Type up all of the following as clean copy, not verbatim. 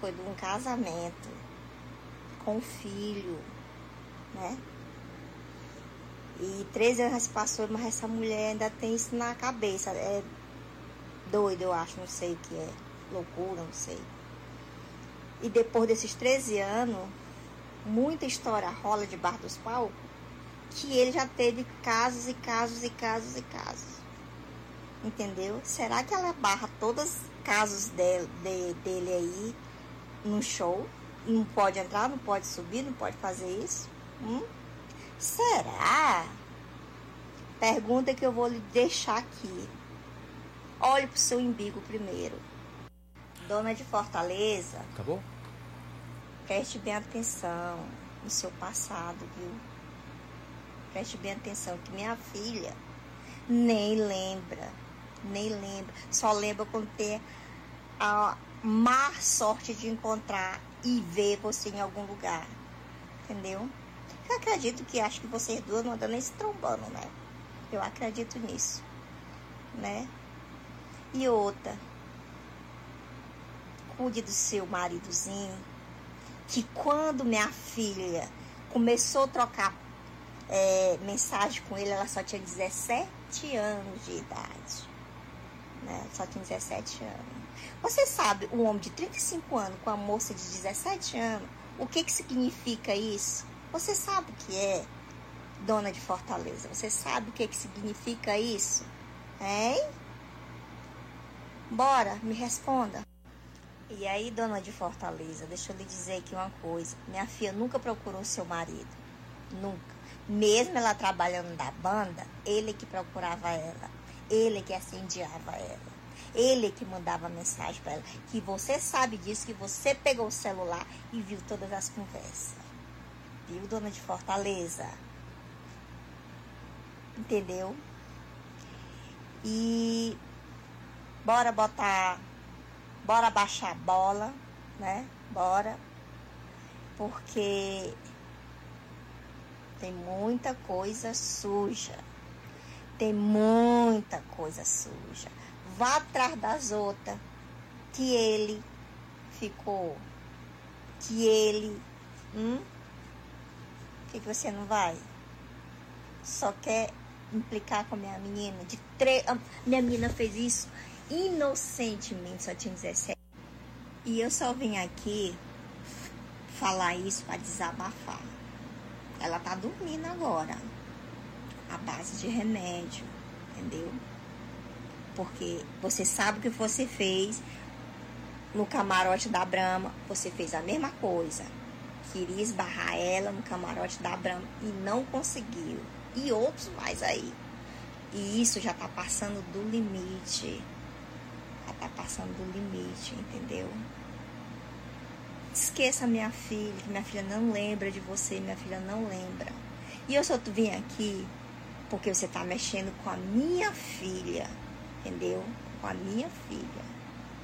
foi de um casamento com filho, né? E 13 anos se passou, mas essa mulher ainda tem isso na cabeça. É doido, eu acho, não sei o que é. Loucura, não sei. E depois desses 13 anos, muita história rola debaixo dos palcos, que ele já teve casos e casos e casos e casos. Entendeu? Será que ela barra todos os casos dele aí no show? Não pode entrar, não pode subir, não pode fazer isso? Será? Pergunta que eu vou lhe deixar aqui. Olhe pro seu umbigo primeiro. Dona de Fortaleza. Acabou? Preste bem atenção no seu passado, viu? Preste bem atenção que minha filha nem lembra. Só lembra quando tem a má sorte de encontrar e ver você em algum lugar. Entendeu? Eu acredito que acho que vocês duas não andam nem se trombando, né? Eu acredito nisso, né? E outra, cuide do seu maridozinho, que quando minha filha começou a trocar mensagem com ele, ela só tinha 17 anos de idade, né? Só tinha 17 anos. Você sabe, um homem de 35 anos com a moça de 17 anos, o que significa isso? Você sabe o que é, Dona de Fortaleza? Você sabe o que significa isso? Hein? Bora, me responda. E aí, Dona de Fortaleza, deixa eu lhe dizer aqui uma coisa. Minha filha nunca procurou seu marido. Nunca. Mesmo ela trabalhando na banda, ele que procurava ela. Ele que assediava ela. Ele que mandava mensagem para ela. Que você sabe disso, que você pegou o celular e viu todas as conversas. Viu, Dona de Fortaleza? Entendeu? E bora baixar a bola, né? Bora. Porque tem muita coisa suja. Tem muita coisa suja. Vá atrás das outras. Que ele ficou. Que ele... Por que você não vai? Só quer implicar com a minha menina. Minha menina fez isso inocentemente, só tinha 17. E eu só vim aqui falar isso para desabafar. Ela tá dormindo agora, à base de remédio, entendeu? Porque você sabe o que você fez no camarote da Brahma. Você fez a mesma coisa. Queria esbarrar ela no camarote da Brahma e não conseguiu. E outros mais aí. E isso já tá passando do limite. Já tá passando do limite, entendeu? Esqueça minha filha, que minha filha não lembra de você, minha filha não lembra. E eu só vim aqui porque você tá mexendo com a minha filha, entendeu? Com a minha filha.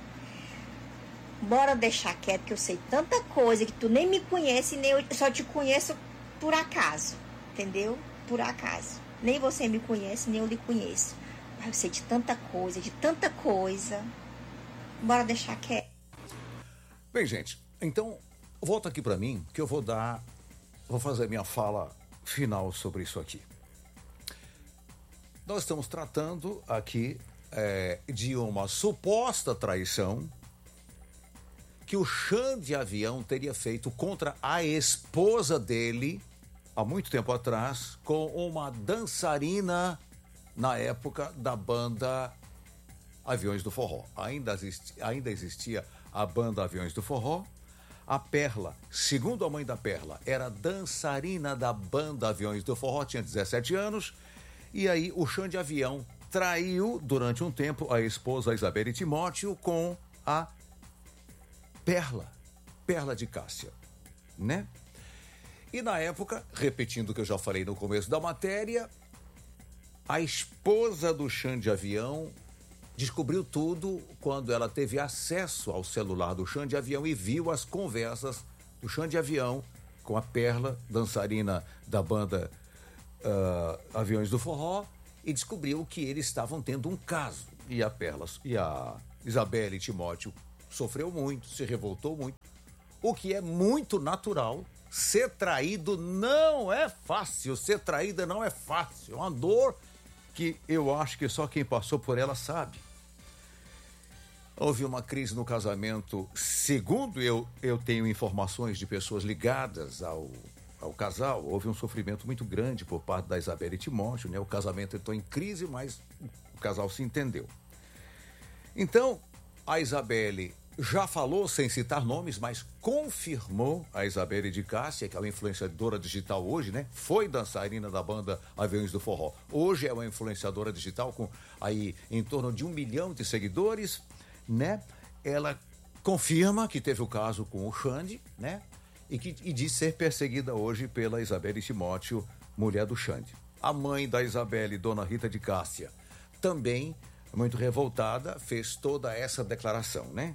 Bora deixar quieto, que eu sei tanta coisa que tu nem me conhece, nem eu só te conheço por acaso, entendeu? Por acaso. Nem você me conhece, nem eu lhe conheço. Mas eu sei de tanta coisa. Bora deixar quieto. Bem, gente, então volta aqui para mim que eu vou fazer minha fala final sobre isso aqui. Nós estamos tratando aqui de uma suposta traição que o Xande Avião teria feito contra a esposa dele há muito tempo atrás, com uma dançarina na época da banda Aviões do Forró. Ainda existia a banda Aviões do Forró. A Perla, segundo a mãe da Perla, era dançarina da banda Aviões do Forró, tinha 17 anos. E aí o Xande Avião traiu durante um tempo a esposa Isabelle Timóteo com a Perla de Cássia, né? E na época, repetindo o que eu já falei no começo da matéria, a esposa do Xande Avião descobriu tudo quando ela teve acesso ao celular do Xande Avião e viu as conversas do Xande Avião com a Perla, dançarina da banda Aviões do Forró, e descobriu que eles estavam tendo um caso. E a Perla e a Isabelle Timóteo sofreu muito, se revoltou muito, o que é muito natural. Ser traído não é fácil, ser traída não é fácil, é uma dor que eu acho que só quem passou por ela sabe. Houve uma crise no casamento, segundo eu tenho informações de pessoas ligadas ao casal, houve um sofrimento muito grande por parte da Isabelle e Timóteo, né? O casamento entrou em crise, mas o casal se entendeu. Então, a Isabelle já falou, sem citar nomes, mas confirmou a Isabelle de Cássia, que é uma influenciadora digital hoje, né? Foi dançarina da banda Aviões do Forró. Hoje é uma influenciadora digital com aí em torno de 1 milhão de seguidores, né? Ela confirma que teve o caso com o Xande, né? E diz ser perseguida hoje pela Isabelle Timóteo, mulher do Xande. A mãe da Isabelle, Dona Rita de Cássia, também muito revoltada, fez toda essa declaração, né?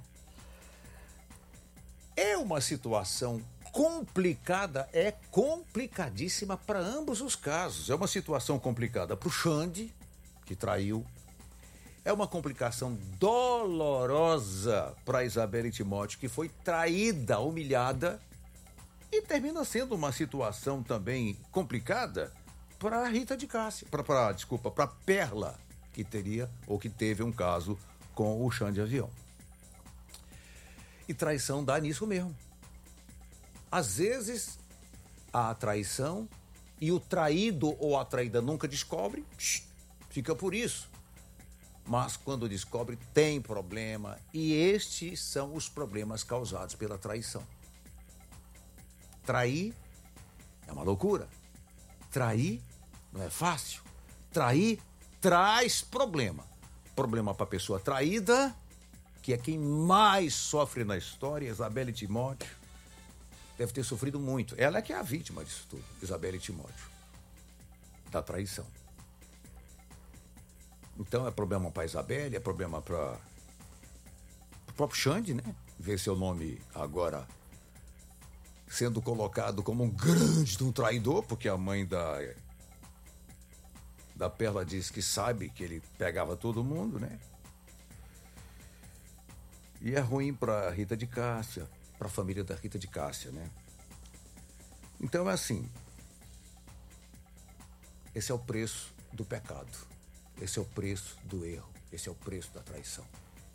É uma situação complicada, é complicadíssima para ambos os casos. É uma situação complicada para o Xande, que traiu. É uma complicação dolorosa para a Isabelle Timóteo, que foi traída, humilhada. E termina sendo uma situação também complicada para a Rita de Cássia, para Perla, que teria ou que teve um caso com o Xande Avião. E traição dá nisso mesmo. Às vezes, a traição e o traído ou a traída nunca descobre, fica por isso. Mas quando descobre, tem problema. E estes são os problemas causados pela traição. Trair é uma loucura. Trair não é fácil. Trair traz problema. Problema para a pessoa traída, que é quem mais sofre na história, Isabelle Timóteo. Deve ter sofrido muito. Ela é que é a vítima disso tudo, Isabelle Timóteo, da traição. Então é problema para a Isabelle, é problema para o próprio Xande, né? Ver seu nome agora sendo colocado como um grande traidor, porque a mãe da Perla diz que sabe que ele pegava todo mundo, né? E é ruim para Rita de Cássia, para a família da Rita de Cássia, né? Então é assim, esse é o preço do pecado, esse é o preço do erro, esse é o preço da traição.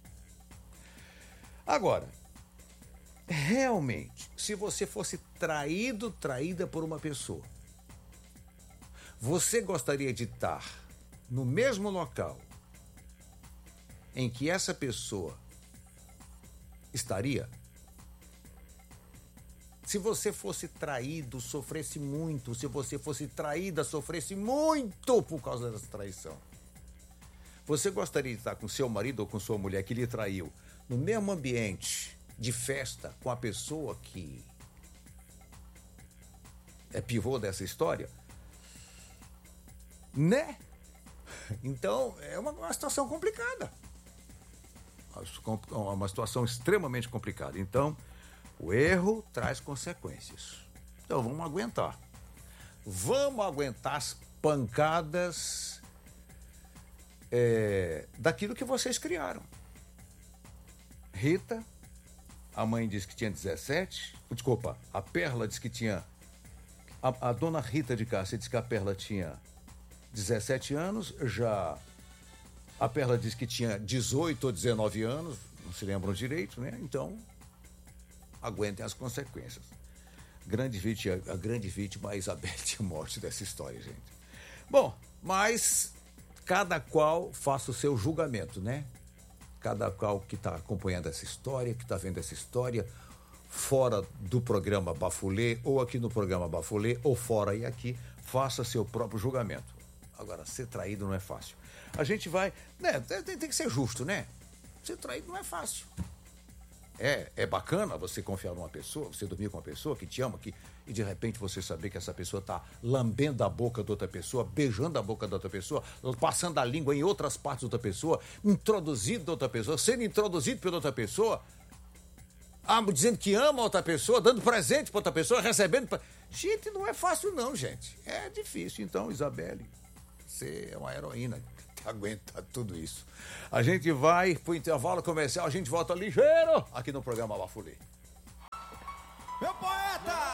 Agora, realmente, se você fosse traída por uma pessoa, você gostaria de estar no mesmo local em que essa pessoa estaria? Se você fosse traído, sofresse muito. Se você fosse traída, sofresse muito por causa dessa traição. Você gostaria de estar com seu marido ou com sua mulher que lhe traiu no mesmo ambiente de festa com a pessoa que é pivô dessa história? Né? Então, é uma situação complicada. Uma situação extremamente complicada. Então, o erro traz consequências. Então, vamos aguentar. Vamos aguentar as pancadas daquilo que vocês criaram. Rita, a mãe disse que tinha 17. Desculpa, a Perla disse que tinha... A dona Rita de Cássia disse que a Perla tinha 17 anos. Já a Perla disse que tinha 18 ou 19 anos. Não se lembram direito, né? Então, aguentem as consequências. A grande vítima é a Isabelle Timóteo dessa história, gente. Bom, mas cada qual faça o seu julgamento, né? Cada qual que está acompanhando essa história, que está vendo essa história, fora do programa Bafulê, ou aqui no programa Bafulê, ou fora e aqui, faça seu próprio julgamento. Agora, ser traído não é fácil. A gente vai... né? Tem que ser justo, né? Ser traído não é fácil. É bacana você confiar numa pessoa, você dormir com uma pessoa que te ama, e de repente você saber que essa pessoa está lambendo a boca de outra pessoa, beijando a boca da outra pessoa, passando a língua em outras partes da outra pessoa, introduzido da outra pessoa, sendo introduzido pela outra pessoa, dizendo que ama a outra pessoa, dando presente para outra pessoa, recebendo... Gente, não é fácil não, gente. É difícil. Então, Isabelle, você é uma heroína. aguenta tudo isso. A gente vai pro intervalo comercial, a gente volta ligeiro aqui no programa Bafuli. Meu poeta!